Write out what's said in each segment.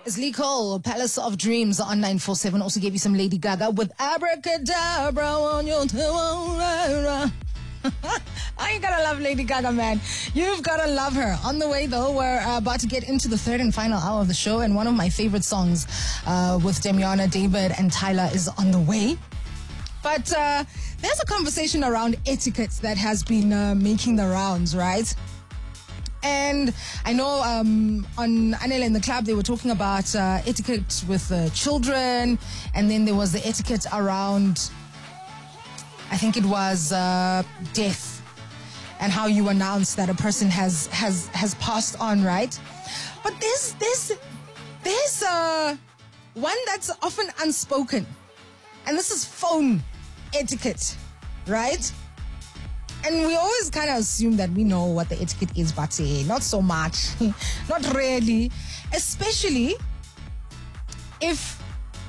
It's Lee Cole, Palace of Dreams on 947. Also gave you some Lady Gaga with Abracadabra on your toe. Oh, you gotta love Lady Gaga, man. You've gotta love her. On the way, though, we're about to get into the third and final hour of the show, and one of my favorite songs with Demiana, David, and Tyler is on the way. But there's a conversation around etiquette that has been making the rounds, right? And I know on Anel in the Club, they were talking about etiquette with children, and then there was the etiquette around, I think it was death, and how you announce that a person has passed on, right? But there's one that's often unspoken, and this is phone etiquette, right? And we always kind of assume that we know what the etiquette is, but not so much. Not really. Especially if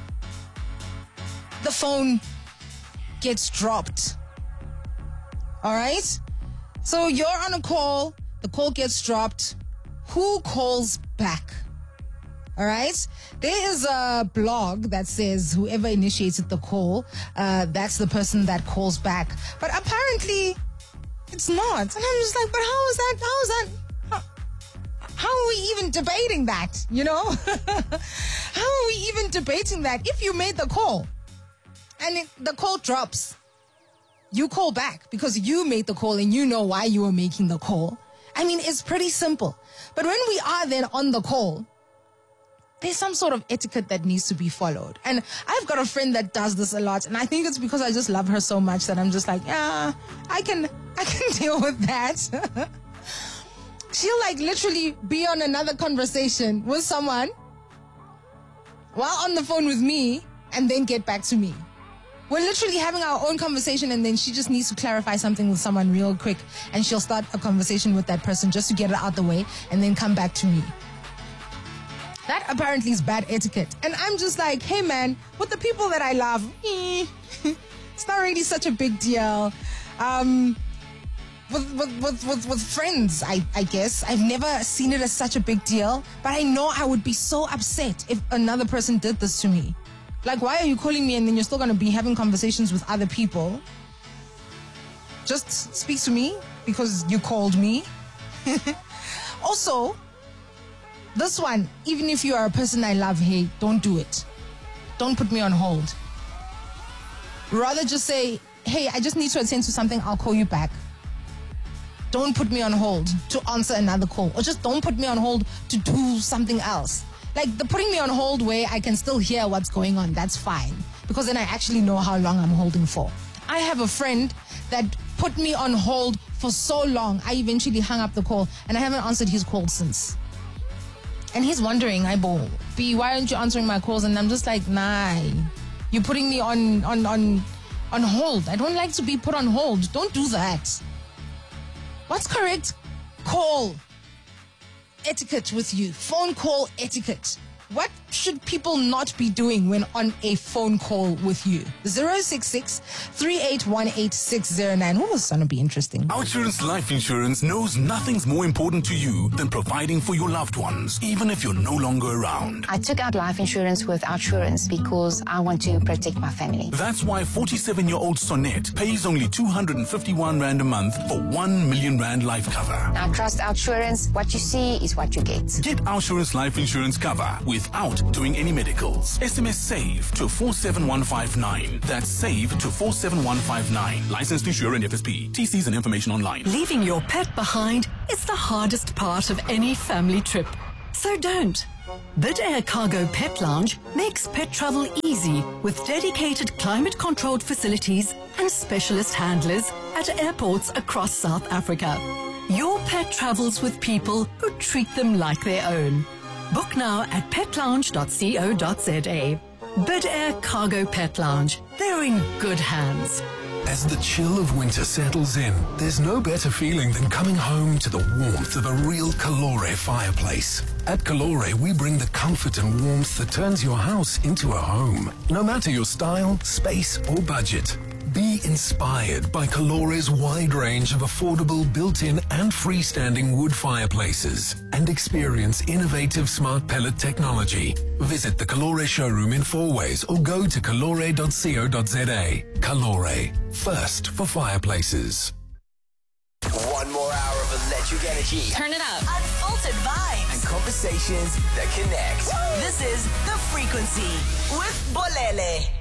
the phone gets dropped. All right? So you're on a call, the call gets dropped. Who calls back? All right? There is a blog that says whoever initiated the call, that's the person that calls back. But apparently it's not. And I'm just like, but how is that? How are we even debating that? You know? How are we even debating that? If you made the call and the call drops, you call back because you made the call and you know why you were making the call. I mean, it's pretty simple. But when we are then on the call, there's some sort of etiquette that needs to be followed. And I've got a friend that does this a lot. And I think it's because I just love her so much that I'm just like, yeah, I can deal with that. She'll like literally be on another conversation with someone while on the phone with me and then get back to me. We're literally having our own conversation and then she just needs to clarify something with someone real quick. And she'll start a conversation with that person just to get it out the way and then come back to me. That apparently is bad etiquette. And I'm just like, hey man, with the people that I love, it's not really such a big deal. With friends, I guess. I've never seen it as such a big deal. But I know I would be so upset if another person did this to me. Like, why are you calling me and then you're still going to be having conversations with other people? Just speak to me because you called me. Also, this one, even if you are a person I love, hey, don't do it. Don't put me on hold. Rather just say, hey, I just need to attend to something, I'll call you back. Don't put me on hold to answer another call. Or just don't put me on hold to do something else. Like the putting me on hold where I can still hear what's going on, that's fine. Because then I actually know how long I'm holding for. I have a friend that put me on hold for so long, I eventually hung up the call and I haven't answered his call since. And he's wondering, B, why aren't you answering my calls? And I'm just like, nah, you're putting me on hold. I don't like to be put on hold. Don't do that. What's correct call etiquette with you? Phone call etiquette. What should people not be doing when on a phone call with you? 066-3818-609. Oh, this is going to be interesting. Outsurance Life Insurance knows nothing's more important to you than providing for your loved ones, even if you're no longer around. I took out life insurance with Outsurance because I want to protect my family. That's why 47-year-old Sonette pays only 251 Rand a month for 1 million Rand life cover. I trust Outsurance. What you see is what you get. Get Outsurance Life Insurance cover without doing any medicals. SMS SAVE to 47159. That's SAVE to 47159. Licensed insurer and FSP. TCs and information online. Leaving your pet behind is the hardest part of any family trip. So don't. Bid Air Cargo Pet Lounge makes pet travel easy with dedicated climate-controlled facilities and specialist handlers at airports across South Africa. Your pet travels with people who treat them like their own. Book now at petlounge.co.za. Bid Air Cargo Pet Lounge. They're in good hands. As the chill of winter settles in, there's no better feeling than coming home to the warmth of a real Calore fireplace. At Calore, we bring the comfort and warmth that turns your house into a home, no matter your style, space, or budget. Be inspired by Calore's wide range of affordable built-in and freestanding wood fireplaces and experience innovative smart pellet technology. Visit the Calore showroom in Fourways or go to calore.co.za. Calore, first for fireplaces. One more hour of electric energy. Turn it up. Unfiltered vibes. And conversations that connect. Woo! This is The Frequency with Bolele.